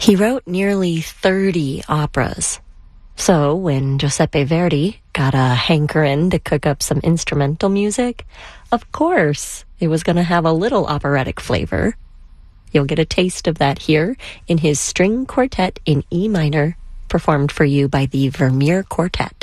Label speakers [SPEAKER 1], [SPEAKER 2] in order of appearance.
[SPEAKER 1] He wrote nearly 30 operas. So when Giuseppe Verdi got a hankering to cook up some instrumental music, of course it was going to have a little operatic flavor. You'll get a taste of that here in his string quartet in E minor, performed for you by the Vermeer Quartet.